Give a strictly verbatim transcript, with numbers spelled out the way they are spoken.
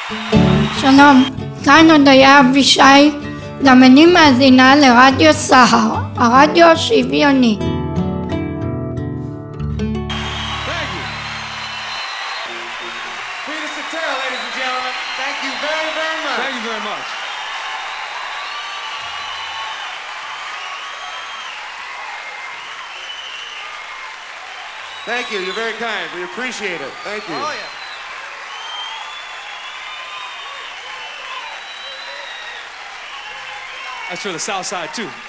שלום, כאן הודיה אבישי, גם אני מאזינה לרדיו סהר, הרדיו השוויוני. Thank you. You're very kind. We appreciate it. Thank you. Oh, yeah. That's for the South Side, too.